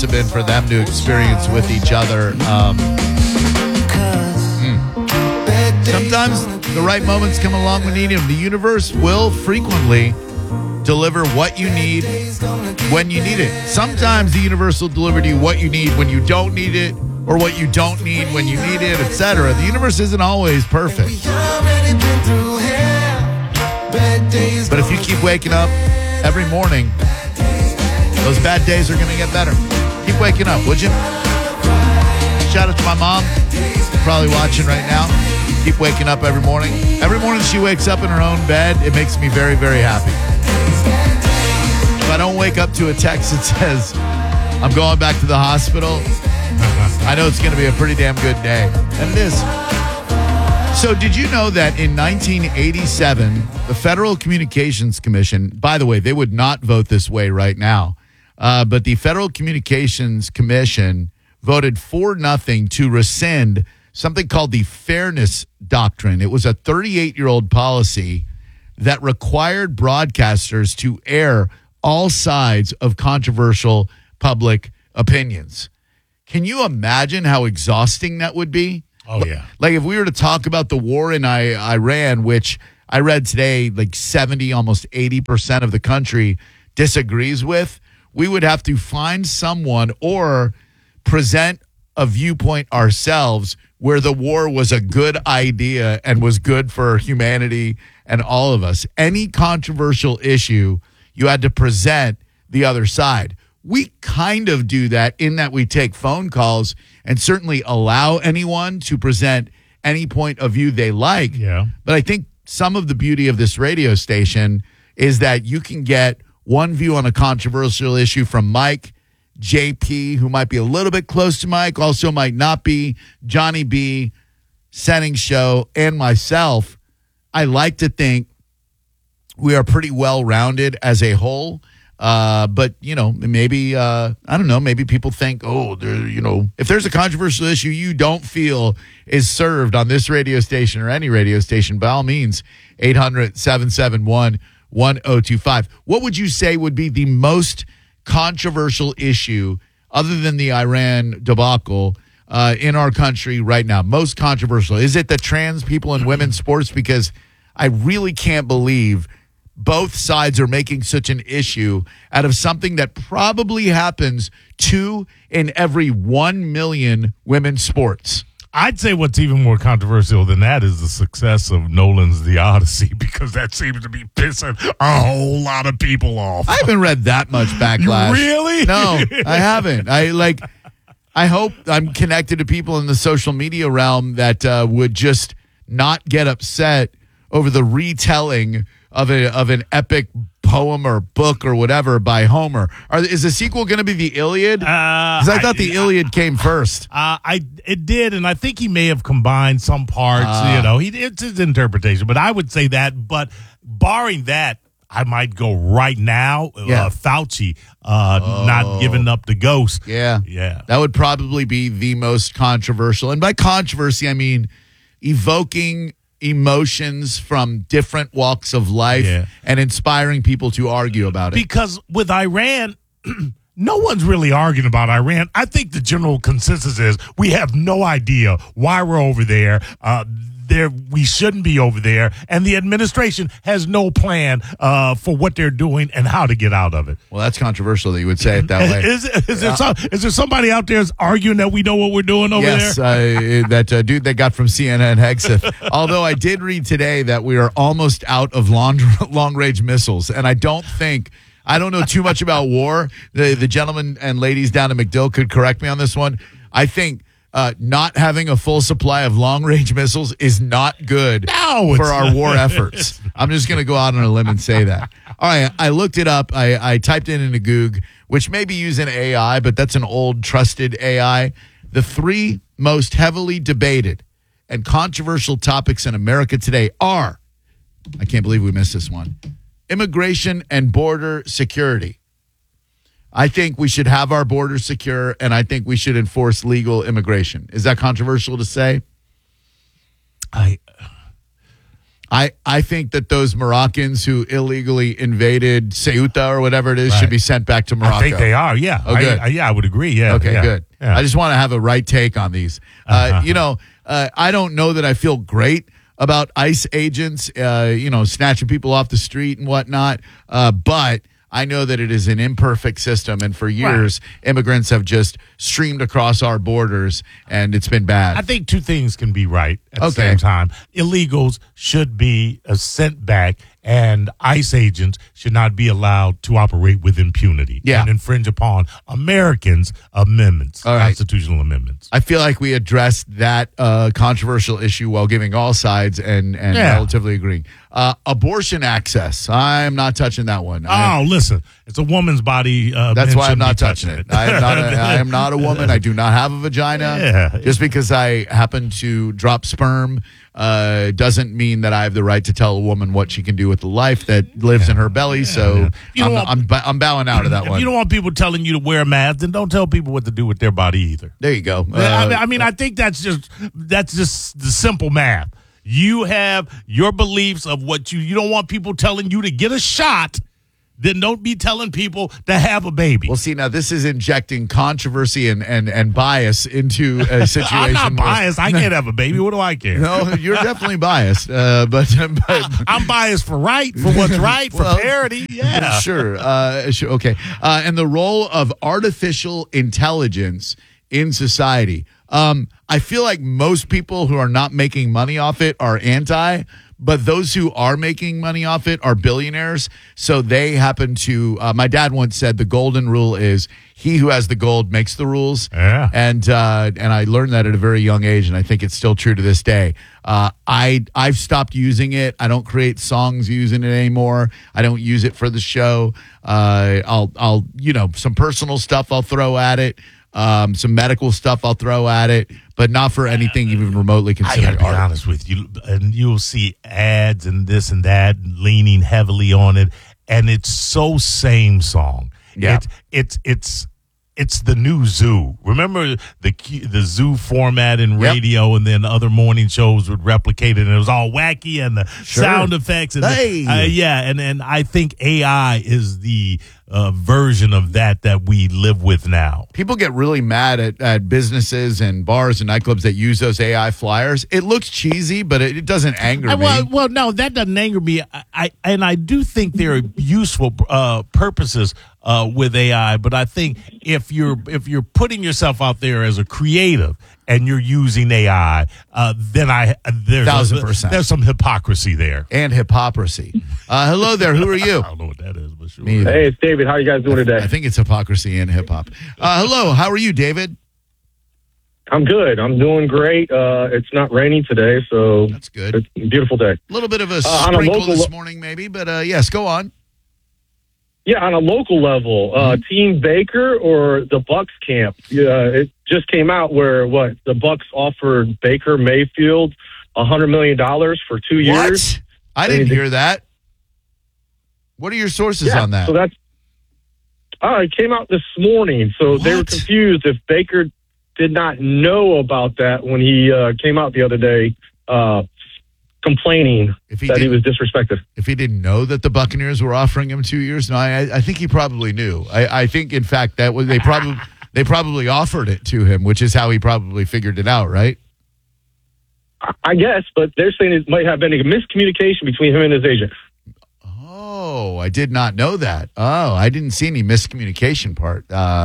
have been for them to experience with each other. Sometimes the right moments come along when you need them. The universe will frequently deliver what you need when you need it. Sometimes the universe will deliver to you what you need when you don't need it, or what you don't need when you need it, etc. The universe isn't always perfect. But if you keep waking up every morning, those bad days are going to get better. Keep waking up, would you? Shout out to my mom, probably watching right now. Keep waking up every morning. Every morning she wakes up in her own bed, it makes me very, very happy. If I don't wake up to a text that says, I'm going back to the hospital, I know it's going to be a pretty damn good day. And it is. So did you know that in 1987, the Federal Communications Commission, by the way, they would not vote this way right now, but the Federal Communications Commission voted 4-0 to rescind something called the Fairness Doctrine. It was a 38-year-old policy that required broadcasters to air all sides of controversial public opinions. Can you imagine how exhausting that would be? Oh, yeah. Like if we were to talk about the war in Iran, which I read today, like 70, almost 80% of the country disagrees with, we would have to find someone or present a viewpoint ourselves where the war was a good idea and was good for humanity and all of us. Any controversial issue, you had to present the other side. We kind of do that in that we take phone calls and certainly allow anyone to present any point of view they like. Yeah. But I think some of the beauty of this radio station is that you can get one view on a controversial issue from Mike, JP, who might be a little bit close to Mike, also might not be, Johnny B, Setting Show, and myself. I like to think we are pretty well-rounded as a whole. But, you know, maybe, I don't know, maybe people think, if there's a controversial issue you don't feel is served on this radio station or any radio station, by all means, 800-771-1025. What would you say would be the most controversial issue other than the Iran debacle in our country right now? Most controversial. Is it the trans people in women's sports? Because I really can't believe both sides are making such an issue out of something that probably happens 2 in every 1 million women's sports. I'd say what's even more controversial than that is the success of Nolan's The Odyssey, because that seems to be pissing a whole lot of people off. I haven't read that much backlash. Really? No, I haven't. I hope I'm connected to people in the social media realm that would just not get upset over the retelling of an epic poem or book or whatever by Homer. Is the sequel going to be the Iliad? Because I thought the Iliad came first. It did, and I think he may have combined some parts. It's his interpretation, but I would say that. But barring that, I might go right now. Fauci not giving up the ghost. Yeah. That would probably be the most controversial. And by controversy, I mean evoking emotions from different walks of life and inspiring people to argue about it. Because with Iran, no one's really arguing about Iran. I think the general consensus is we have no idea why we're over there. We shouldn't be over there, and the administration has no plan for what they're doing and how to get out of it. Well, that's controversial that you would say it that way. Is there somebody out there arguing that we know what we're doing over there? Yes, that dude they got from CNN, Hegseth. Although I did read today that we are almost out of long-range missiles, and I don't know too much about war. The gentlemen and ladies down in MacDill could correct me on this one. I think not having a full supply of long-range missiles is not good for our war efforts. I'm just going to go out on a limb and say that. All right, I looked it up. I typed it into Goog, which may be using AI, but that's an old, trusted AI. The 3 most heavily debated and controversial topics in America today are, I can't believe we missed this one, immigration and border security. I think we should have our borders secure, and I think we should enforce legal immigration. Is that controversial to say? I think that those Moroccans who illegally invaded Ceuta or whatever it is should be sent back to Morocco. I think they are, yeah. Oh, good. I would agree, yeah. Okay, yeah, good. yeah. I just want to have a right take on these. I don't know that I feel great about ICE agents, snatching people off the street and whatnot, but I know that it is an imperfect system, and for years, immigrants have just streamed across our borders, and it's been bad. I think two things can be right at the same time. Illegals should be sent back, and ICE agents should not be allowed to operate with impunity and infringe upon Americans' amendments, constitutional amendments. I feel like we addressed that controversial issue while giving all sides and relatively agreeing. Abortion access. I'm not touching that one. Listen, it's a woman's body. That's why I'm not touching it. I am not a woman. I do not have a vagina. Yeah. Just because I happen to drop sperm doesn't mean that I have the right to tell a woman what she can do with the life that lives in her belly. So I'm bowing out of that one. If you don't want people telling you to wear a mask, then don't tell people what to do with their body either. There you go. I think that's just the simple math. You have your beliefs of what you don't want people telling you to get a shot. Then don't be telling people to have a baby. Well, see, now this is injecting controversy and bias into a situation. I'm not biased. I can't have a baby. What do I care? No, you're definitely biased. But I'm biased for what's right, for parity. Yeah. Sure. Okay. And the role of artificial intelligence in society. I feel like most people who are not making money off it are anti, but those who are making money off it are billionaires. So they happen to, my dad once said the golden rule is he who has the gold makes the rules. Yeah. And I learned that at a very young age, and I think it's still true to this day. I've stopped using it. I don't create songs using it anymore. I don't use it for the show. I'll some personal stuff I'll throw at it. Some medical stuff I'll throw at it, but not for anything even remotely considered I gotta be honest with you, and you'll see ads and this and that leaning heavily on it, and it's so same song. Yeah, it's the new Zoo. Remember the Zoo format in radio, and then other morning shows would replicate it, and it was all wacky and the sound effects. And and I think AI is the version of that we live with now. People get really mad at businesses and bars and nightclubs that use those AI flyers. It looks cheesy, but it doesn't anger me. Well, no, that doesn't anger me. I do think there are useful purposes with AI, but I think if you're putting yourself out there as a creative and you're using AI, then there's 1,000%. There's some hypocrisy there. And hypocrisy. Hello there. Who are you? I don't know what that is, but sure. Hey, it's David. How are you guys doing today? I think it's hypocrisy and hip hop. Hello. How are you, David? I'm good. I'm doing great. It's not raining today, so that's good. It's a beautiful day. A little bit of a sprinkle this morning, maybe, but yes, go on. Yeah, on a local level, Team Baker or the Bucks camp. It just came out where the Bucks offered Baker Mayfield $100 million for 2 years. What? I didn't hear that. What are your sources on that? So that's it came out this morning. So they were confused if Baker did not know about that when he came out the other day complaining that he was disrespected. If he didn't know that the Buccaneers were offering him 2 years, no, I think he probably knew. I think, in fact, that was they probably offered it to him, which is how he probably figured it out, right? I guess, but they're saying it might have been a miscommunication between him and his agent. Oh, I did not know that. Oh, I didn't see any miscommunication part.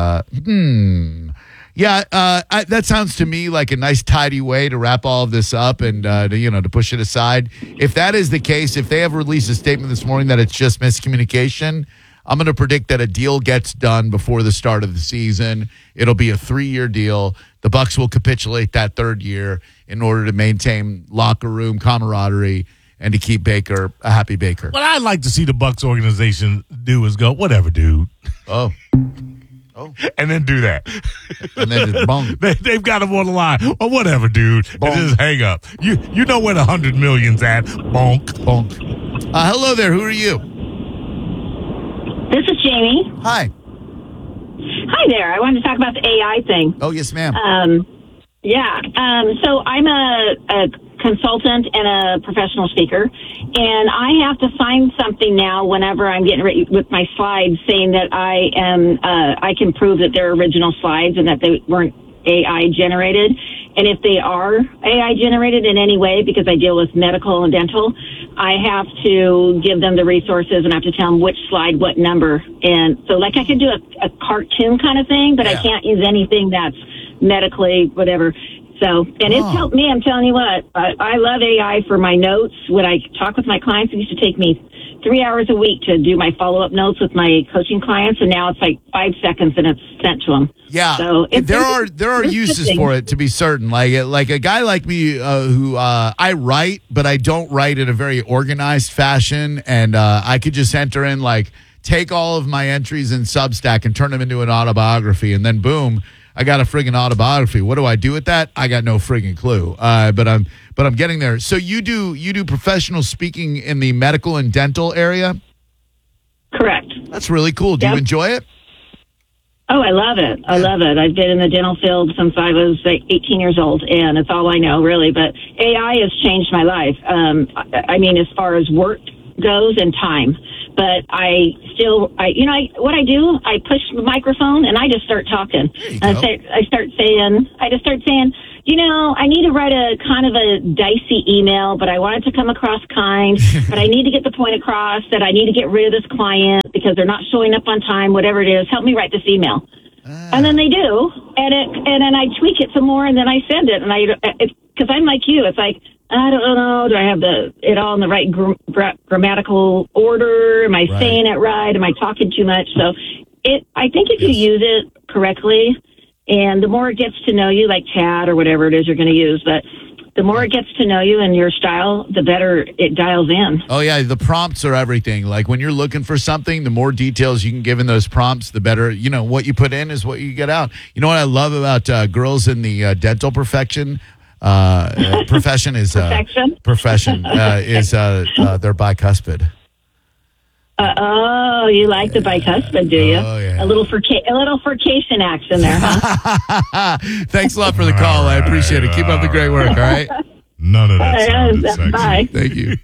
Yeah, that sounds to me like a nice, tidy way to wrap all of this up and to push it aside. If that is the case, if they have released a statement this morning that it's just miscommunication, I'm going to predict that a deal gets done before the start of the season. It'll be a 3-year deal. The Bucs will capitulate that third year in order to maintain locker room camaraderie and to keep Baker a happy Baker. What I'd like to see the Bucs organization do is go, whatever, dude. Oh. And then do that. And then just bonk. They've got him on the line. Oh, whatever, dude. And just hang up. You know where the $100 million's at. Bonk. Bonk. Hello there. Who are you? This is Jamie. Hi. Hi there. I wanted to talk about the AI thing. Oh, yes, ma'am. So I'm a consultant and a professional speaker, and I have to sign something now whenever I'm getting ready with my slides saying that I can prove that they're original slides and that they weren't AI generated. And if they are AI generated in any way, because I deal with medical and dental, I have to give them the resources and I have to tell them which slide, what number. And so like I could do a cartoon kind of thing, but I can't use anything that's medically whatever. So, and it's helped me. I'm telling you what, I love AI for my notes. When I talk with my clients, it used to take me 3 hours a week to do my follow-up notes with my coaching clients, and now it's like 5 seconds and it's sent to them. Yeah, so there are uses for it, to be certain. Like a guy like me who I write, but I don't write in a very organized fashion, and I could just enter in take all of my entries in Substack and turn them into an autobiography, and then boom, I got a friggin' autobiography. What do I do with that? I got no friggin' clue. But I'm getting there. So you do professional speaking in the medical and dental area? Correct. That's really cool. Do you enjoy it? Oh, I love it. I love it. I've been in the dental field since I was 18 years old, and it's all I know, really. But AI has changed my life. I mean, as far as work goes and time. But what I do, I push the microphone and I just start talking. I start saying, I need to write a kind of a dicey email, but I want it to come across kind, but I need to get the point across that I need to get rid of this client because they're not showing up on time, whatever it is. Help me write this email. And then they do, and then I tweak it some more, and then I send it. And because I'm like you, it's like, I don't know, do I have it all in the right grammatical order? Am I saying it right? Am I talking too much? So I think if you use it correctly, and the more it gets to know you, like Chad or whatever it is you're going to use, but the more it gets to know you and your style, the better it dials in. Oh, yeah. The prompts are everything. Like when you're looking for something, the more details you can give in those prompts, the better. What you put in is what you get out. You know what I love about girls in the dental profession is they're bicuspid. You like the bicuspid, do you? Oh, yeah. A little flirtation action there, huh? Thanks a lot for the call. I appreciate it. Keep up the great work, all right? None of that sounded sexy. Bye. Thank you.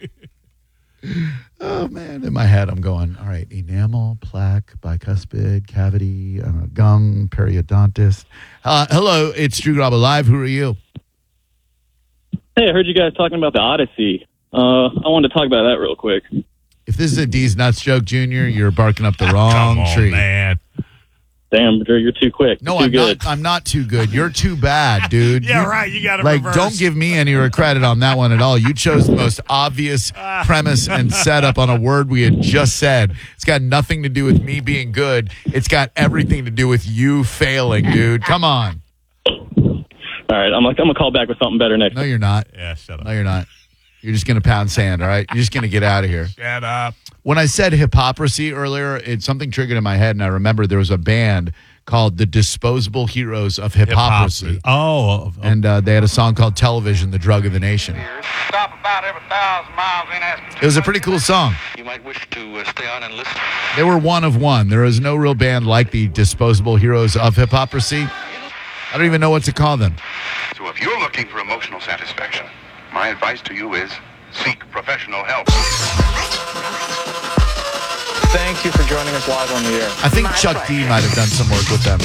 Oh, man. In my head, I'm going, all right, enamel, plaque, bicuspid, cavity, gum, periodontist. Hello, it's Drew Garabo Live. Who are you? Hey, I heard you guys talking about the Odyssey. I wanted to talk about that real quick. If this is a D's Nuts joke, Junior, you're barking up the wrong Come on, tree. Man. Damn, Drew, you're too quick. No, I'm good. I'm not too good. You're too bad, dude. Yeah, right. You got to like, reverse. don't give me any credit on that one at all. You chose the most obvious premise and setup on a word we had just said. It's got nothing to do with me being good. It's got everything to do with you failing, dude. Come on. All right, I'm gonna call back with something better next No, time. you're not. Yeah, shut up. No, you're not. You're just going to pound sand, all right? You're just going to get out of here. Shut up. When I said hypocrisy earlier, something triggered in my head, and I remember there was a band called the Disposable Heroes of Hypocrisy. Oh. And they had a song called Television, the Drug of the Nation. Stop about every 1,000 miles in Aspen. It was a pretty cool song. You might wish to stay on and listen. They were one of one. There is no real band like the Disposable Heroes of Hypocrisy. I don't even know what to call them. So if you're looking for emotional satisfaction, my advice to you is seek professional help. Thank you for joining us live on the air. I think Chuck D might have done some work with them.